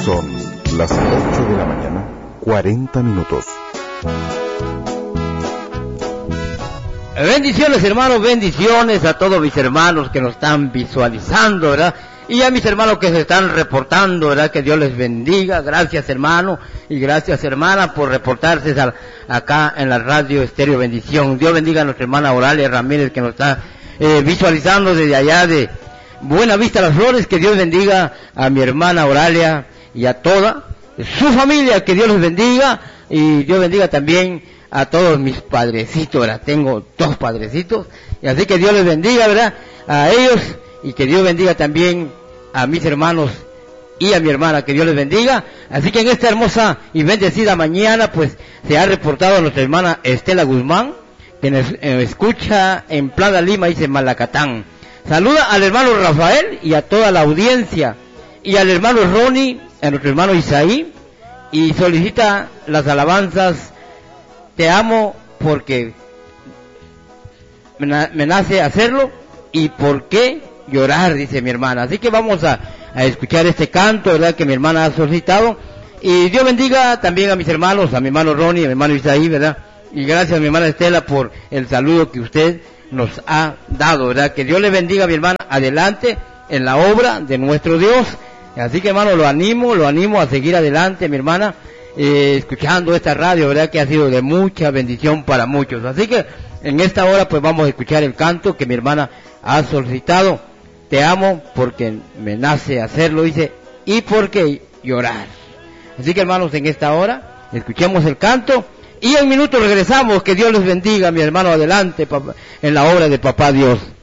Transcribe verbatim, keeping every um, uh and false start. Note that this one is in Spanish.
Son las ocho de la mañana, cuarenta minutos. Bendiciones, hermanos, bendiciones a todos mis hermanos que nos están visualizando, ¿verdad? Y a mis hermanos que se están reportando, ¿verdad? Que Dios les bendiga. Gracias, hermano, y gracias, hermana, por reportarse al, acá en la radio Estéreo Bendición. Dios bendiga a nuestra hermana Oralia Ramírez, que nos está eh, visualizando desde allá de Buena Vista Las Flores. Que Dios bendiga a mi hermana Oralia y a toda su familia. Que Dios les bendiga, y Dios bendiga también a todos mis padrecitos, ¿verdad? Tengo dos padrecitos, y así que Dios les bendiga, ¿verdad? A ellos, y que Dios bendiga también a mis hermanos y a mi hermana, que Dios les bendiga. Así que en esta hermosa y bendecida mañana, pues, se ha reportado a nuestra hermana Estela Guzmán, que nos eh, escucha en Playa Lima, dice Malacatán. Saluda al hermano Rafael y a toda la audiencia, y al hermano Ronnie, a nuestro hermano Isaí, y solicita las alabanzas Te amo porque me, na me nace hacerlo, y por qué llorar, dice mi hermana. Así que vamos a, a escuchar este canto, ¿verdad?, que mi hermana ha solicitado. Y Dios bendiga también a mis hermanos, a mi hermano Ronnie, a mi hermano Isaí, ¿verdad? Y gracias a mi hermana Estela por el saludo que usted nos ha dado, ¿verdad? Que Dios le bendiga a mi hermana, adelante en la obra de nuestro Dios. Así que, hermano, lo animo, lo animo a seguir adelante, mi hermana, eh, escuchando esta radio, ¿verdad?, que ha sido de mucha bendición para muchos. Así que en esta hora pues vamos a escuchar el canto que mi hermana ha solicitado. Te amo porque me nace hacerlo, dice, y porque llorar. Así que, hermanos, en esta hora escuchemos el canto y en minutos regresamos. Que Dios les bendiga, mi hermano, adelante papá, en la obra de Papá Dios.